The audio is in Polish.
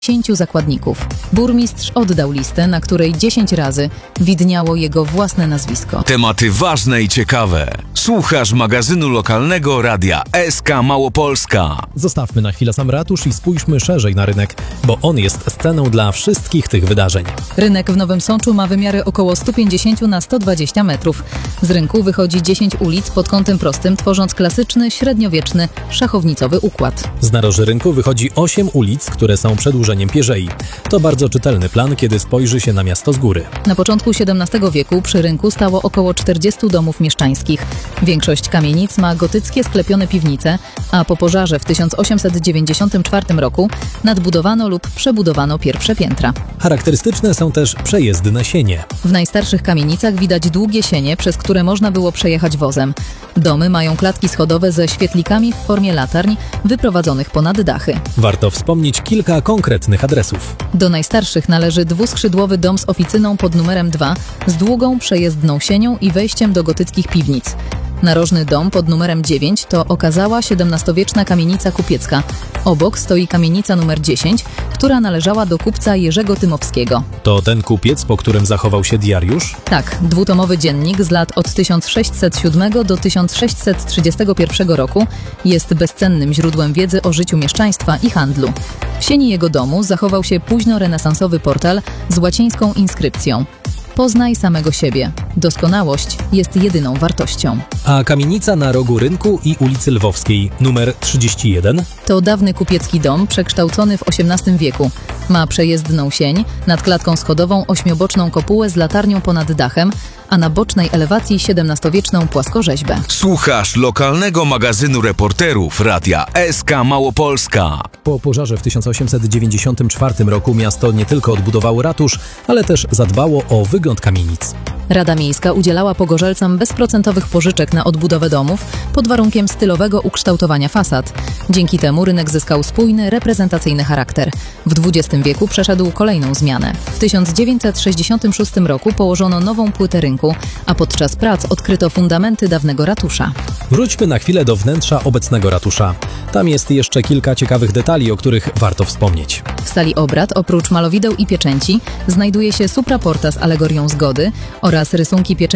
10 zakładników. Burmistrz oddał listę, na której 10 razy widniało jego własne nazwisko. Tematy ważne i ciekawe. Słuchasz magazynu lokalnego Radia SK Małopolska. Zostawmy na chwilę sam ratusz i spójrzmy szerzej na rynek, bo on jest sceną dla wszystkich tych wydarzeń. Rynek w Nowym Sączu ma wymiary około 150 na 120 metrów. Z rynku wychodzi 10 ulic pod kątem prostym, tworząc klasyczny, średniowieczny, szachownicowy układ. Z naroży rynku wychodzi 8 ulic, które są przedłużeniem pierzei. To bardzo czytelny plan, kiedy spojrzy się na miasto z góry. Na początku XVII wieku przy rynku stało około 40 domów mieszczańskich. Większość kamienic ma gotyckie sklepione piwnice, a po pożarze w 1894 roku nadbudowano lub przebudowano pierwsze piętra. Charakterystyczne są też przejezdy na sienie. W najstarszych kamienicach widać długie sienie, przez które można było przejechać wozem. Domy mają klatki schodowe ze świetlikami w formie latarń wyprowadzonych ponad dachy. Warto wspomnieć kilka konkretnych adresów. Do najstarszych należy dwuskrzydłowy dom z oficyną pod numerem 2 z długą przejezdną sienią i wejściem do gotyckich piwnic. Narożny dom pod numerem 9 to okazała XVII-wieczna kamienica kupiecka. Obok stoi kamienica numer 10, która należała do kupca Jerzego Tymowskiego. To ten kupiec, po którym zachował się diariusz? Tak, dwutomowy dziennik z lat od 1607 do 1631 roku jest bezcennym źródłem wiedzy o życiu mieszczaństwa i handlu. W sieni jego domu zachował się późnorenesansowy portal z łacińską inskrypcją: Poznaj samego siebie. Doskonałość jest jedyną wartością. A kamienica na rogu rynku i ulicy Lwowskiej, numer 31? To dawny kupiecki dom przekształcony w XVIII wieku. Ma przejezdną sień, nad klatką schodową 8-boczną kopułę z latarnią ponad dachem, a na bocznej elewacji XVII-wieczną płaskorzeźbę. Słuchasz lokalnego magazynu reporterów Radia SK Małopolska. Po pożarze w 1894 roku miasto nie tylko odbudowało ratusz, ale też zadbało o wygląd kamienic. Rada Miejska udzielała pogorzelcom bezprocentowych pożyczek na odbudowę domów pod warunkiem stylowego ukształtowania fasad. Dzięki temu rynek zyskał spójny, reprezentacyjny charakter. W XX wieku przeszedł kolejną zmianę. W 1966 roku położono nową płytę rynku, a podczas prac odkryto fundamenty dawnego ratusza. Wróćmy na chwilę do wnętrza obecnego ratusza. Tam jest jeszcze kilka ciekawych detali, o których warto wspomnieć. W sali obrad oprócz malowideł i pieczęci znajduje się supraporta z alegorią zgody oraz rysunki pieczęci